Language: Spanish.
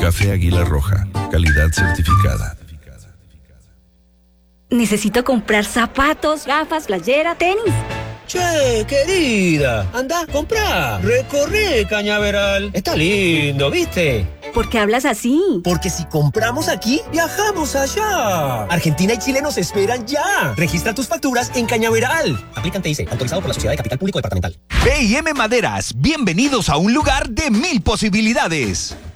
Café Águila Roja, calidad certificada. Necesito comprar zapatos, gafas, playera, tenis. Che, querida, anda, comprá, recorre Cañaveral. Está lindo, ¿viste? ¿Por qué hablas así? Porque si compramos aquí, viajamos allá. Argentina y Chile nos esperan ya. Registra tus facturas en Cañaveral. Aplican TIC, autorizado por la Sociedad de Capital Público Departamental. B&M Maderas, bienvenidos a un lugar de 1000 posibilidades.